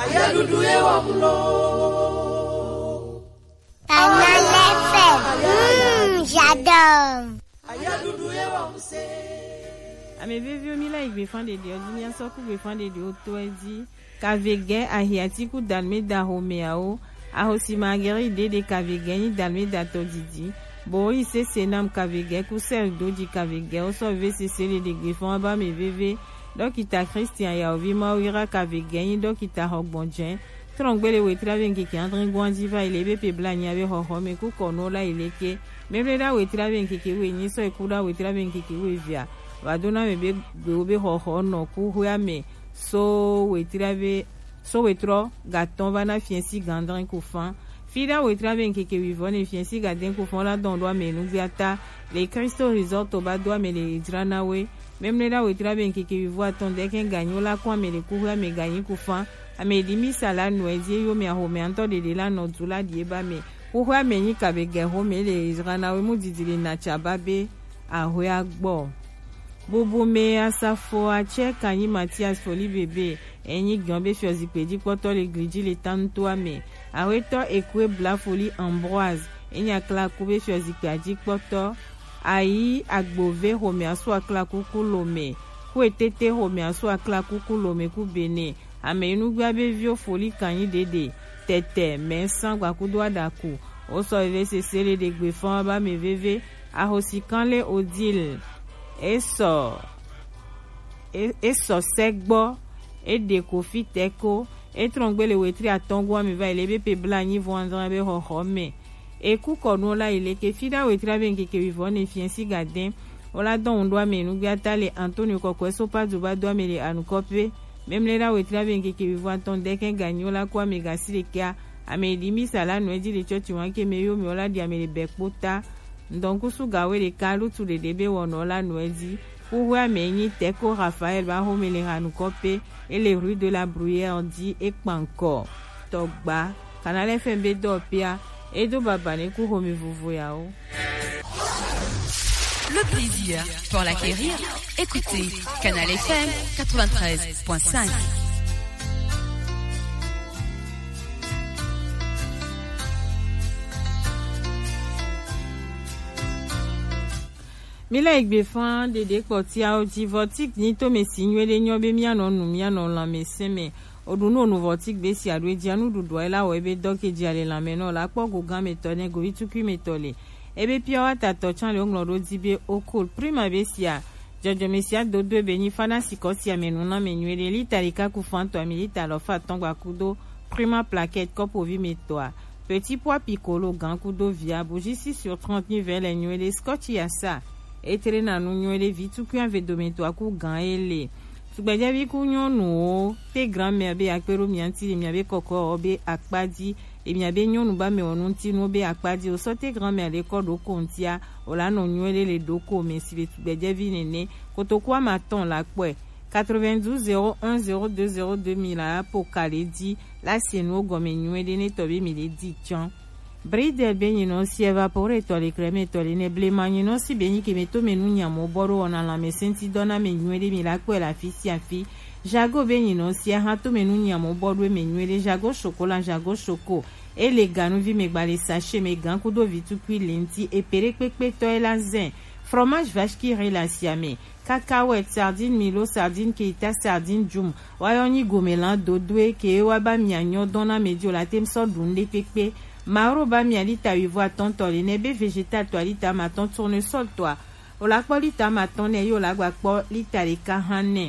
ayaduduye wa mulo Canal FM. J'adore. ayaduduye wa muse ame vevio mila igbe fan de dio dunia soku gbe fan de dio to edi kavege ahiatiku dalme da homeao ahosi mageri de kavege ni dalme da todidi bo ise senam kavege ku sel doji kavege o so ve se sele de gbe fan ba me veve dokita Christian ya ovima wira kavege ni dokita hogbonjen trongbele we traven ki andrin gwandi va ile be pe blanya be ho me ku kono la ileke memle da we traven ki we ni so ekuda we traven ki we via vadona me be be ho no ku huame so we tro gaton vana fiensi gandrin ku fan fida we traven ki vivone fiensi gaden ku fan la don do me nu biata les Crystal Resort ba do me le drana we memle da we traven ki vivo attendre ken gagno la kwa me le ku huame gagner ku fan ame dimi sala noezie yo me ho me anto de la no dula die ba me ku huame ni ka be ge ho me le drana we mu didile na chababe a ho agbo Bobo me asafo ache kanyi Mathias Foli bebe enyi gambe fiozi pedi poto le griji le tanto ame aweto ekwe bla Foli Ambroise enyi akla kube fiozi pedi poto ayi agbove home aso akla kukulome ku etete home aso akla kukulome ku bene ame inugba be vio Foli kanyi dede tete me sangwa kudo adaku o so eve se sele de gbe fon ba me veve ahosi kanle odile eso segbo ede kofi teko etrongbele wetri atongo mi va ile be pe blanyi vondra be ho me eku kono la ile ke fida wetri abenke ke vivone fiensi gaden ola don ndo ame nu biatale Antonio kokweso pa duba do ame le anukope memle la wetri abenke ke vivo atonde ken ganyo la kwa me gasile kia ame dimi sala no edi le chochi wanke meyo mi ola di ame le bekpota ndonku su gawe le kalu tu de debe wonola noedi pour amenyi teko Raphaël ba homele hanukope et les rues de la Bruyère dit ekpanko togba Canal FM do pia edo babane ku homi vuvu yao. Le plaisir pour l'acquérir, écoutez Canal FM 93.5. Mila igbe fan de koti a odi votik ni to me signwele nyobe miano nu miano la meseme odunu nu votik be si adwe dianu dudu ela webe doke diale la meno la pogo gan metone go ituku metole ebe pia wata to chan le nglo dibe okul prima besia jojo mesia dodo be ni fana sikosi amenu na menwele litarika ku fanto amilita lo fa tongwa kudo prima plaquette kopo vi metoa petit pois piccolo gan kudo via bougie 6 sur 30 nivel enwele scotch yasa etere na nunywele vitu ku avedomento aku gan ele tugbeje bi ku nyonu o te grand-mère be akpero mianti le miabe koko obe akpadi e miabe nyonu ba me onunti no be akpadi o so te grand-mère le kodo kontia ola no nywele le doko me si le tugbeje vi nene kotokwa maton la kwe 92 01 02 2000 la po kaledi la seno gome nywele ne tobe mi le di chan Bridel benyi no si evapore tole creme tole ne blemanyi no si benyi ke meto menu nyamo boro ona la mesenti dona menywele milakwe la fisi afi jago benyi no si hato menu nyamo boro menywele jago chocolat jago choco ele ganu vi megbale sachet me gan kudo vitu kui lenti e pere pepe to elazen fromage vache qui la siame cacahuète sardine milo sardine keita sardine jum wayoni gomelan dodwe ke waba mianyo dona medio la temso dunde pepe Maro ba mi alita vivo a tontole nebe végétal to alita maton tournesol toi ola kpo lita maton ne yo la gba kpo lita le kahane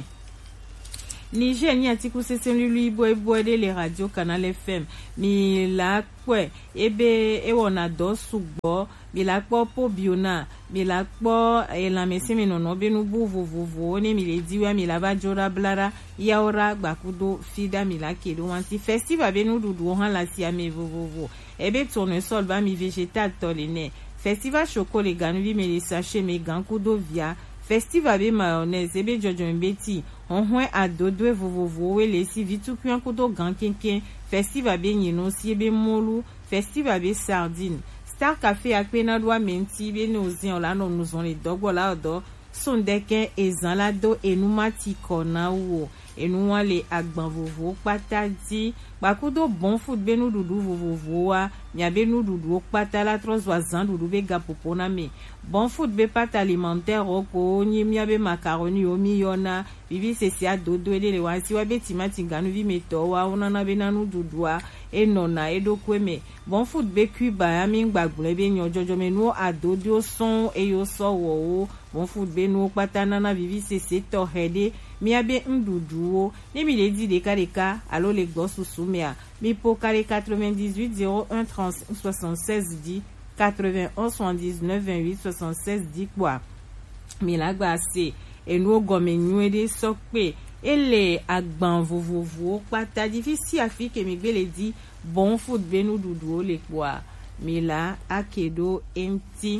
Niger ni atiku sesen lulu ibo de le radio Canal FM mi la kwe ebe ewona do sugbo mi la kpo po biona mi la kpo la meseme no be nu vovo ne mi le diwa mi la ba jora blara yaora gbakudo fida mi la kedo wanti festival be nu dudu han la si ame vovo ebe tournesol ba mi végétal tolene festival chocolat ganu vi me le sachet me gankudo via festival be mayonnaise ebe jojo mbeti onhwe adodwe vovo we le si vitu kwan kudo gankenken festival be nyino si ebe molu festival be sardine Star Café akpena doa menti be no zin ola no nous on les dogbo la odo sondeke ezan la do enumati kona wo et nous les agban vovo pata di bakudo bon food be nous dudu vovo wa mia be nous dudu pata la 3 dudu be gapopona me bon food be pata alimentaire oko ni mia be macaroni o mi yona bibi sesia dodo ele le wansi wa be timati nganu vi meto wa onana be nanu dudua e nona e do kweme bon food be cuba ya mi gbagbule be nyojojo me no adodio son e yo so wo bon food be no pata nana bibi sese to hede mi abe nduduo ni mi le di de kareka alo le gosusumia mi po kare 98 01 35 76 10 81 79 28 76 10 quoi mi la gba se enu gome nyuede sokpe ele agban vovovo pata difficile afike mi gbele di bon food be nu duduo le quoi mi la akedo empty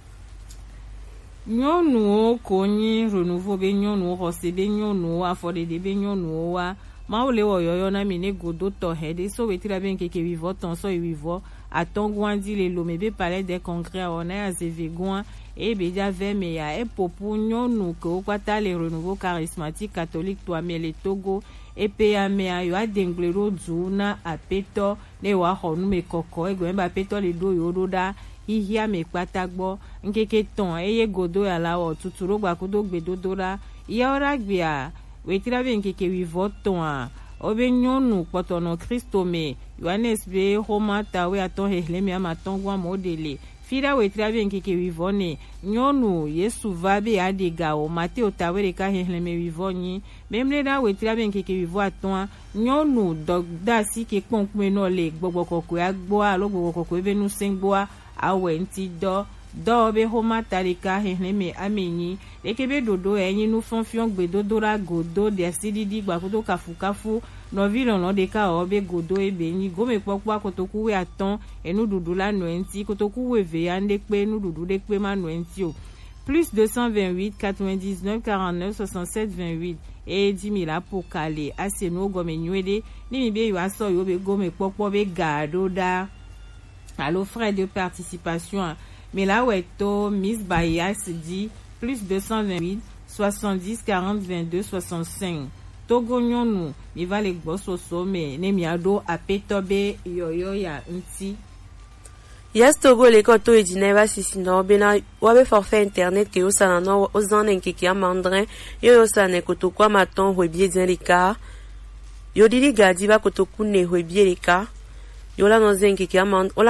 nyɔnuwo konyi renouveau be nyɔnuwo xɔse be nyɔnuwo afɔɖeɖe be nyɔnuwo wa mawo le wɔ yɔyɔ na mi ne godo tɔxɛ ɖe so wetira be nkeke wivɔ tɔn so wivɔ atɔn goa di le lome be palais des congrès wɔna ya zeve goa eye be dza vɛ me ya eƒoƒu nyɔnu kewo kpata le renouveau charismatique catholique toa me le Togo epe ya mea yo adengble ɖo du na apetɔ ne woaxɔ nume kɔkɔ egbe be apetɔ le ɖo yewo ɖo ɖa ihia me kpata gbɔ nkeke tɔn eye godo ya la wɔ tutu ɖo gbakudo gbedodo ɖa yawo ɖa gbea wetira be nkeke wivɔ tɔa wobe nyɔnu kpɔtɔnɔ kristo me Yohanes be Roma ta we atɔn xexlẽme ama atɔn goa mo de le fi ɖa wetira be nkeke wivɔ ne nyɔnu Yesu va be aɖe ga o Mateo ta we ɖeka xexlẽme wivɔ nyi memle ɖa wetira be nkeke wivɔ atɔa nyɔnu dɔdasi ke kpɔnkume nɔ le gbɔgbɔ kɔkɔe gbɔa alo gbɔgbɔ kɔkɔe be nusẽ gbɔa awɛ ŋti dɔ be Roma ta ɖeka xexlẽme amenyi ɖeke be ɖoɖo enyi nufɔfiɔ gbedodo ɖa godo deasididi gbakudo kafukafu nɔvi lɔlɔ ɖeka wɔ be godo ebe nyi gome kpɔkpɔa kotoku we atɔn enuɖuɖu la nɔe ŋti kotoku we ve ya ŋɖekpe nuɖuɖu ɖekpe ma nɔe ŋti o plus 228 99 49 67 28 eye di mi la po kale ase nuwo gɔme nyuie ɖe ni mi be yoasɔ yewo be gome kpɔkpɔ be ga ɖo ɖa alo frais de participation mais là où est Miss Bayas dit plus 228 70 40 22 65 Togo nyonu mi va le gboso so me ne mi ado apeto be yoyo ya nti Yes Togo le koto e dineva sisino bena wabe forfait internet ke osana no ozane nkeke amandrin yo osane koto kwa maton hwebie dinrika yo dili gadi ba koto kune hwebie leka yola no zenkeke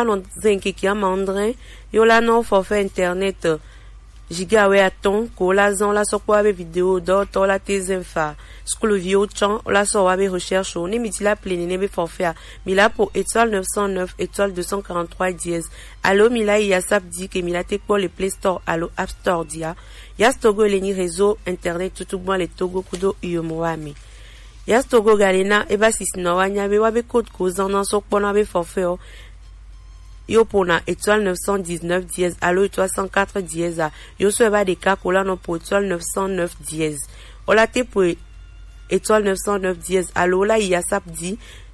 amandrin yola no forfait internet giga we aton ko la zan la so kwa be vidéo do to la tezenfa school vio chan la so wa be recherche on mi di la pleine ne be forfait mi la pour étoile 909 étoile 243 dièse allo mi la ya sap di ke mi la te pour le Play Store allo App Store dia ya Togo le ni réseau internet tout bon le Togo kudo yomoami ya Togo galena e ba sisino wanya be wa be code ko zan na so pona be forfait yo pona étoile 919 dièse allo étoile 104 dièse yo so ba de ka ko la no pour étoile 909 dièse ola te pour étoile 909 dièse allo la ya sap di